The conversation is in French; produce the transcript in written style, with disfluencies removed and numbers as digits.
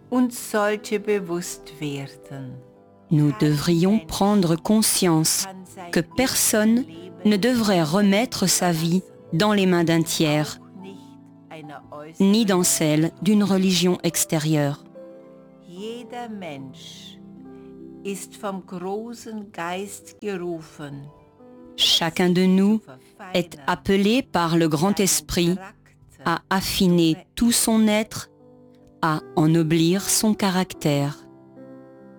uns sollte bewusst werden. Nous devrions prendre conscience que personne ne devrait remettre sa vie dans les mains d'un tiers, ni dans celle d'une religion extérieure. Jeder Mensch ist vom großen Geist gerufen, Chacun de nous est appelé par le grand esprit à affiner tout son être, à ennoblir son caractère.